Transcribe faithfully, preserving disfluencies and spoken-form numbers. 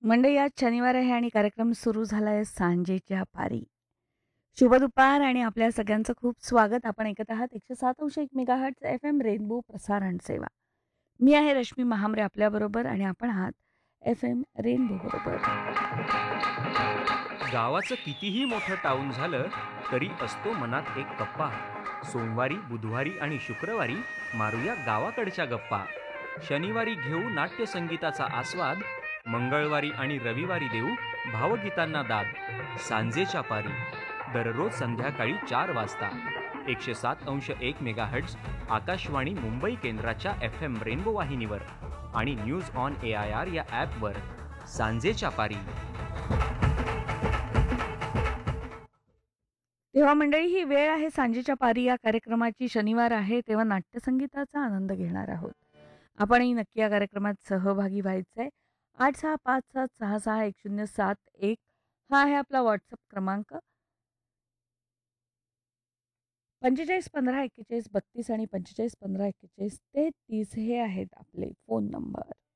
मंडळी आज शनिवार आहे आणि कार्यक्रम सुरू झाला आहे सांजेच्या पारी. शुभ दुपार आणि आपल्या सगळ्यांचं खूप स्वागत. आपण ऐकत आहात एकशे सात अंश एक मेगाहर्ट्झ एफ एम रेनबो प्रसारण सेवा. मी आहे रश्मी महामरे आपल्याबरोबर आणि आपण आहात एफ एम रेनबो बरोबर. गावाचं कितीही मोठं टाऊन झालं तरी असतो मनात एक कप्पा. सोमवारी, बुधवारी आणि शुक्रवारी मारूया गावाकडच्या गप्पा. शनिवारी घेऊ नाट्यसंगीताचा आस्वाद. मंगळवारी आणि रविवारी देऊ भावगीतांना दाद. सांजेच्या पारी दररोज संध्याकाळी चार वाजता एकशे सात अंश एक मेगाहर्ट्झ आकाशवाणी मुंबई केंद्राच्या एफ एम रेनबो वाहिनीवर आणि news on A I R या ॲपवर. सांजेच्या पारी. तेव्हा मंडळी ही वेळ आहे सांजेच्या पारी या कार्यक्रमाची. शनिवार आहे तेव्हा नाट्यसंगीताचा आनंद घेणार आहोत. आपणही नक्की या कार्यक्रमात सहभागी व्हायचं आहे. आठ सहा पाच सात सहा सहा एक शून्य सात एक हा आहे आपला व्हॉट्सअप क्रमांक. पंचेचाळीस पंधरा एक्केचाळीस बत्तीस आणि पंचेचाळीस पंधरा एक्केचाळीस तेहतीस हे आहेत आपले फोन नंबर.